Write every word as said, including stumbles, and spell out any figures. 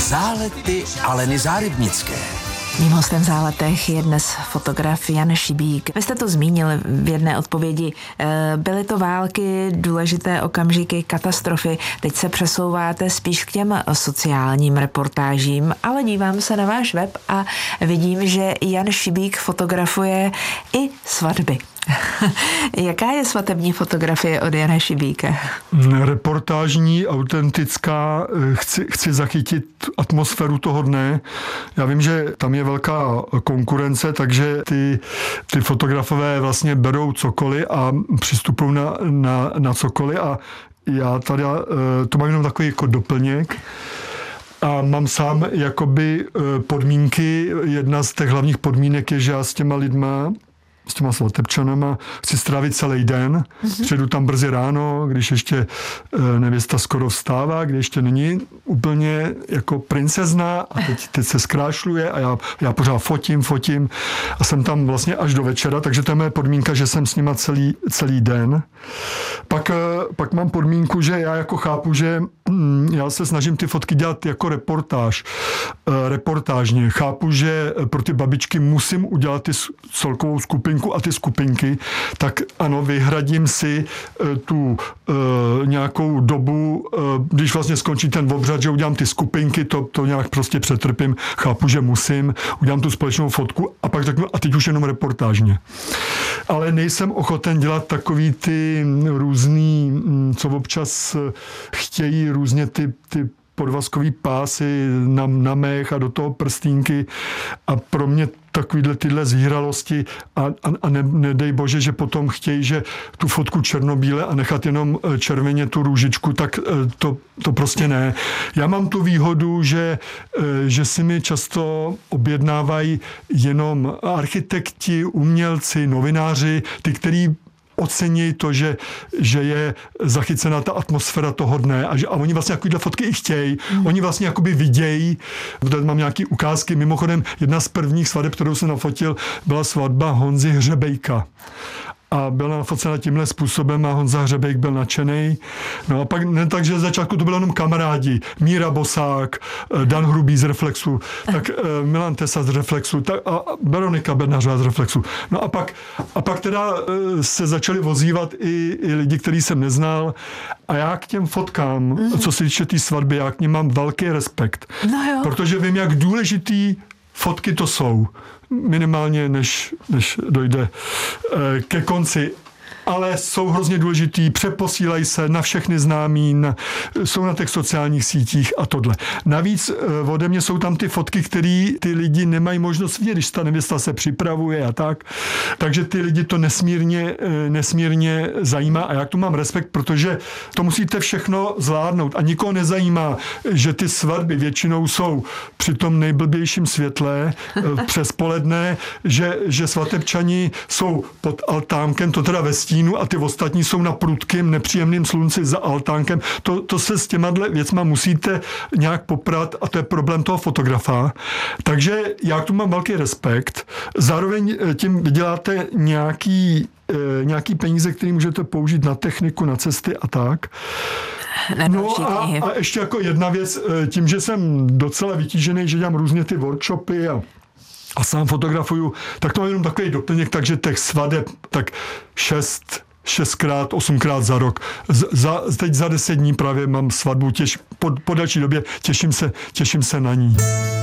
Zálety Aleny Zárybnické. Mým hostem v Záletech je dnes fotograf Jan Šibík. Vy jste to zmínil v jedné odpovědi. Byly to války, důležité okamžiky, katastrofy. Teď se přesouváte spíš k těm sociálním reportážím, ale dívám se na váš web a vidím, že Jan Šibík fotografuje i svatby. Jaká je svatební fotografie od Jana Šibíka? Reportážní, autentická, chci, chci zachytit atmosféru toho dne. Já vím, že tam je velká konkurence, takže ty, ty fotografové vlastně berou cokoliv a přistupují na, na, na cokoliv a já tady to mám jenom takový jako doplněk. A mám sám jakoby podmínky, jedna z těch hlavních podmínek je, že já s těma lidma s těma svatebčanama chci strávit celý den. Mm-hmm. Přijedu tam brzy ráno, když ještě nevěsta skoro vstává, když ještě není úplně jako princezna a teď, teď se zkrášluje a já, já pořád fotím, fotím a jsem tam vlastně až do večera, takže to je moje podmínka, že jsem s nima celý, celý den. Pak, pak mám podmínku, že já jako chápu, že hm, já se snažím ty fotky dělat jako reportáž. Reportážně. Chápu, že pro ty babičky musím udělat ty celkovou skupinu a ty skupinky, tak ano, vyhradím si e, tu e, nějakou dobu, e, když vlastně skončí ten obřad, že udělám ty skupinky, to, to nějak prostě přetrpím, chápu, že musím, udělám tu společnou fotku a pak řeknu, a teď už jenom reportážně. Ale nejsem ochoten dělat takový ty různý, co občas chtějí různě ty, ty podvazkový pásy na, na mech a do toho prstínky a pro mě takovýhle tyhle zhýralosti a, a, a ne, nedej bože, že potom chtějí, že tu fotku černobíle a nechat jenom červeně tu růžičku, tak to, to prostě ne. Já mám tu výhodu, že, že si mi často objednávají jenom architekti, umělci, novináři, ty, který ocení to, že, že je zachycená ta atmosféra toho dne a, že, a oni vlastně takovýhle fotky i chtějí. Mm. Oni vlastně jakoby vidějí, tady mám nějaký ukázky, mimochodem jedna z prvních svadeb, kterou jsem nafotil, byla svatba Honzy Hřebejka. A byla nafocena tímhle způsobem a Honza Hřebejk byl nadšenej. No a pak, ne tak, že z začátku to bylo jenom kamarádi. Míra Bosák, Dan Hrubý z Reflexu, tak uh, Milan Tesa z Reflexu tak, a Veronika Bednařová z Reflexu. No a pak, a pak teda uh, se začali ozývat i, i lidi, který jsem neznal. A já k těm fotkám, mm-hmm. co se týče té svatby, já k nim mám velký respekt. No jo. Protože vím, jak důležitý fotky to jsou. Minimálně, než, než dojde e, ke konci. Ale jsou hrozně důležitý, přeposílají se na všechny známí, na, jsou na těch sociálních sítích a tohle. Navíc ode mě jsou tam ty fotky, které ty lidi nemají možnost vidět, když ta nevěsta se připravuje a tak. Takže ty lidi to nesmírně, nesmírně zajímá a já k tomu mám respekt, protože to musíte všechno zvládnout a nikoho nezajímá, že ty svatby většinou jsou při tom nejblbějším světle přes poledne, že, že svatebčani jsou pod altánkem, to teda ve stínu, a ty ostatní jsou na prudkým, nepříjemným slunci za altánkem. To, to se s těma věcma musíte nějak poprat a to je problém toho fotografa. Takže já k tomu mám velký respekt. Zároveň tím vyděláte nějaký, nějaký peníze, které můžete použít na techniku, na cesty a tak. No a, a ještě jako jedna věc, tím, že jsem docela vytížený, že dělám různě ty workshopy a a sám fotografuju, tak to mám jenom takový doplněk, takže těch svadeb tak šest, šestkrát, osmkrát za rok. Z, za, teď za deset dní právě mám svatbu, těž, po, po další době těším se, těším se na ní.